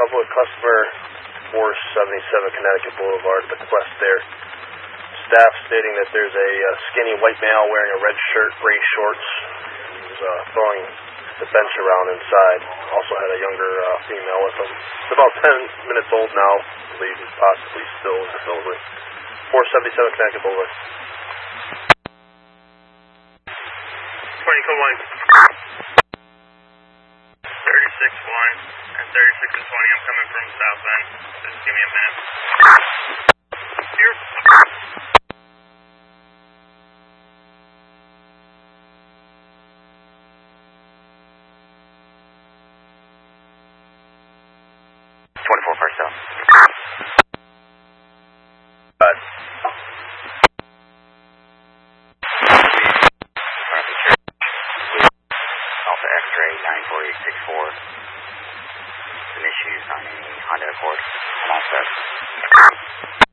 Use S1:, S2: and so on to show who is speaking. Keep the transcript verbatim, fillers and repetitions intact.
S1: Public customer, four seventy-seven Connecticut Boulevard, the Quest there. Staff stating that there's a uh, skinny white male wearing a red shirt, gray shorts. He was uh, throwing the bench around inside. Also had a younger uh, female with him. It's about ten minutes old now. I believe he's possibly still in the building. four seventy-seven Connecticut Boulevard.
S2: twenty code one. thirty-six one and thirty-six and twenty. I'm coming from South End. Just give me a minute. Here.
S3: twenty-four Parcel.
S1: Uh,
S3: Alpha X-ray nine four eight six four. Some issues on a Honda Accord. I'm all set.